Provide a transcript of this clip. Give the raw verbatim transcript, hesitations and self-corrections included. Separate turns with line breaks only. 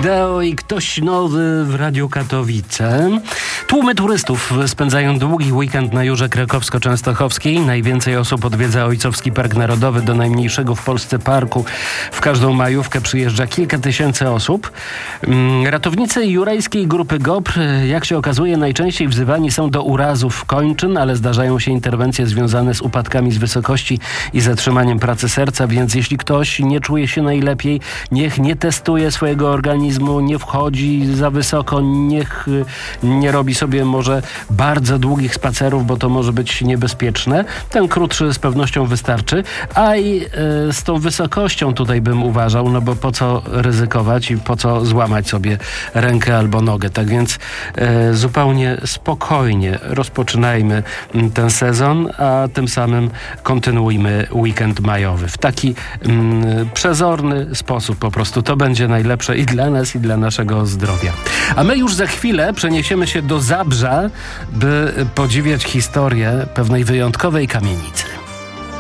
Wideo i ktoś nowy w Radiu Katowice. Tłumy turystów spędzają długi weekend na Jurze Krakowsko-Częstochowskiej. Najwięcej osób odwiedza Ojcowski Park Narodowy. Do najmniejszego w Polsce parku w każdą majówkę przyjeżdża kilka tysięcy osób. Ratownicy jurajskiej grupy GOPR, jak się okazuje, najczęściej wzywani są do urazów kończyn, ale zdarzają się interwencje związane z upadkami z wysokości i zatrzymaniem pracy serca, więc jeśli ktoś nie czuje się najlepiej, niech nie testuje swojego organizmu, nie wchodzi za wysoko, niech nie robi sobie może bardzo długich spacerów, bo to może być niebezpieczne. Ten krótszy z pewnością wystarczy. A i y, z tą wysokością tutaj bym uważał, no bo po co ryzykować i po co złamać sobie rękę albo nogę. Tak więc y, zupełnie spokojnie rozpoczynajmy ten sezon, a tym samym kontynuujmy weekend majowy. W taki y, przezorny sposób po prostu. To będzie najlepsze i dla nas, i dla naszego zdrowia. A my już za chwilę przeniesiemy się do Zabrza, by podziwiać historię pewnej wyjątkowej kamienicy.